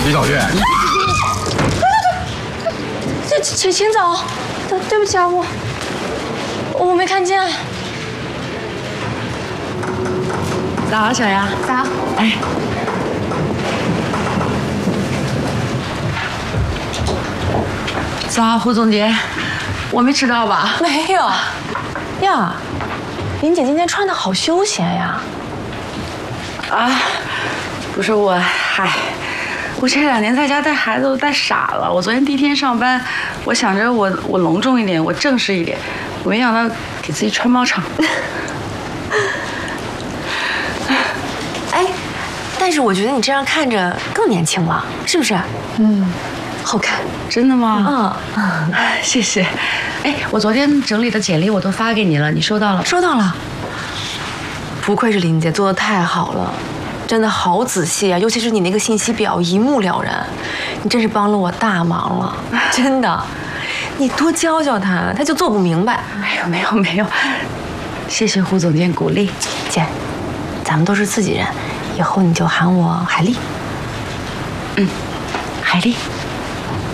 李小月， 请走，对不起啊，我没看见。 早，小杨。 早。 哎。早，胡总监，我没迟到吧？ 没有。呀，林姐今天穿的好休闲呀。 啊，不是我，嗨，我这2年在家带孩子都带傻了。我昨天第一天上班，我想着我隆重一点，我正式一点，我没想到给自己穿毛长。 哎，但是我觉得你这样看着更年轻了，是不是？嗯，好看。 真的吗？嗯，谢谢。哎，我昨天整理的简历我都发给你了，你收到了吗？ 收到了。不愧是林姐，做的太好了，真的好仔细啊！尤其是你那个信息表，一目了然，你真是帮了我大忙了，真的。你多教教他，他就做不明白。 哎呦，没有，谢谢胡总监鼓励。 姐，咱们都是自己人，以后你就喊我海丽。 嗯，海丽。